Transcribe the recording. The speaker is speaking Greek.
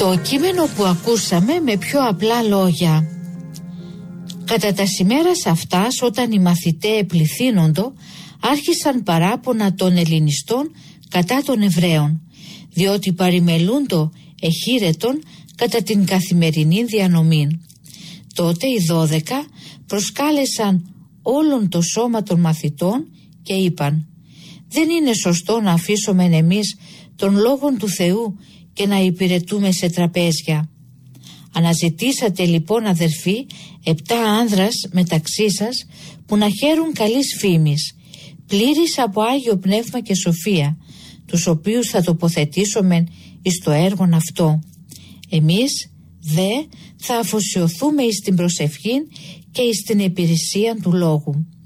Το κείμενο που ακούσαμε με πιο απλά λόγια. Κατά τα ημέρας αυτάς, όταν οι μαθηταί επληθύνοντο, άρχισαν παράπονα των Ελληνιστών κατά των Εβραίων, διότι παρημελούντο εχείρετον κατά την καθημερινή διανομήν. Τότε οι 12 προσκάλεσαν όλον το σώμα των μαθητών και είπαν: «Δεν είναι σωστό να αφήσουμε εμείς τον λόγον του Θεού και να υπηρετούμε σε τραπέζια. Αναζητήσατε λοιπόν, αδερφοί, 7 άνδρας μεταξύ σας που να χαίρουν καλής φήμης, πλήρης από Άγιο Πνεύμα και σοφία, τους οποίους θα τοποθετήσουμε εις το έργον αυτό. Εμείς δε θα αφοσιωθούμε εις την προσευχήν και εις την υπηρεσία του λόγου».